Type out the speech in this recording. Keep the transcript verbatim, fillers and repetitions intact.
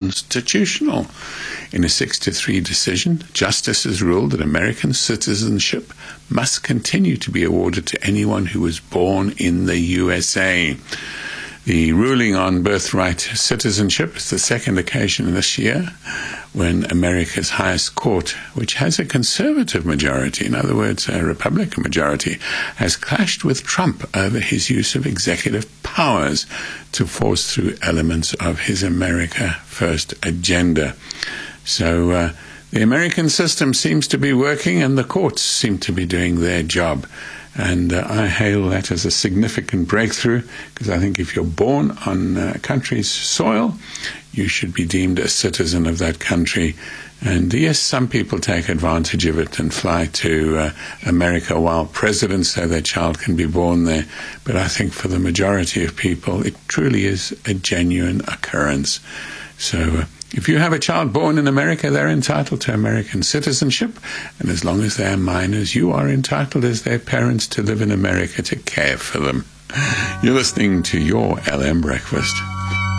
unconstitutional. In a six to three decision, justices ruled that American citizenship must continue to be awarded to anyone who was born in the U S A. The ruling on birthright citizenship is the second occasion this year when America's highest court, which has a conservative majority, in other words, a Republican majority, has clashed with Trump over his use of executive powers to force through elements of his America First agenda. So uh, the American system seems to be working and the courts seem to be doing their job. And uh, I hail that as a significant breakthrough, because I think if you're born on a country's soil, you should be deemed a citizen of that country. And yes, some people take advantage of it and fly to uh, America while president so their child can be born there. But I think for the majority of people, it truly is a genuine occurrence. So uh, if you have a child born in America, they're entitled to American citizenship. And as long as they're minors, you are entitled as their parents to live in America to care for them. You're listening to your L M Breakfast.